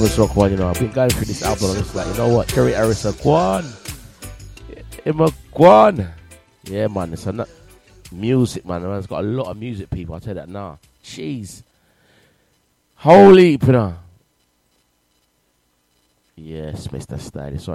So Kwan, you know, I've been going through this album. I'm just like, you know what, Kerry Harrison, Kwan, Emma Kwan. Yeah, man, it's a music, man. Man's got a lot of music people. I'll tell you that now. Jeez, holy, you know. Yes, Mr. Style.